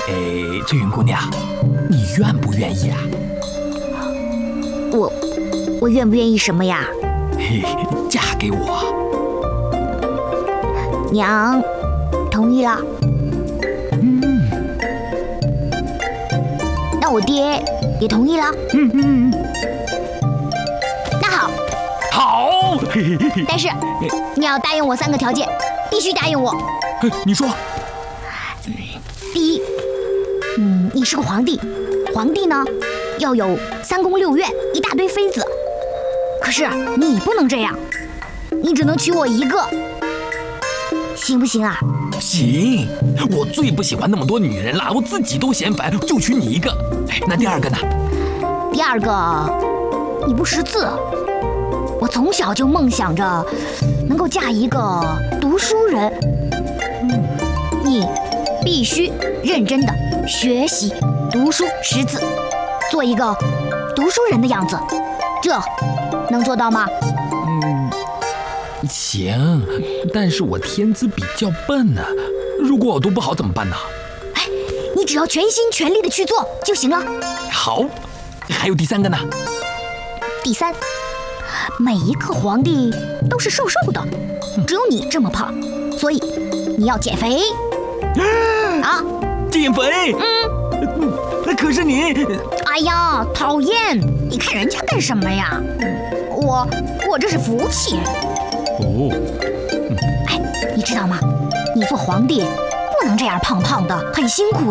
翠云姑娘，你愿不愿意啊？ 我愿不愿意什么呀？ 嫁给我。 娘，同意了。那我爹也同意了。那好。 好。 但是你要答应我3个条件，必须答应我。 你说。 第一，你是个皇帝，皇帝呢要有3宫6院，一大堆妃子。可是你不能这样，你只能娶我1个，行不行啊？ 行，我最不喜欢那么多女人了，我自己都嫌烦，就娶你1个。那第2个呢？ 第2个，你不识字，我从小就梦想着能够嫁一个读书人。你必须认真的学习、读书、识字，做一个读书人的样子，这能做到吗？ 行，但是我天资比较笨呢，如果我读不好怎么办呢？ 你只要全心全力的去做就行了。 好，还有第3个呢？ 第3，每一个皇帝都是瘦瘦的，只有你这么胖，所以你要减肥。啊， 减肥？可是你…… 哎呀，讨厌！你看人家干什么呀？我这是福气。你知道吗？你做皇帝不能这样胖胖的，很辛苦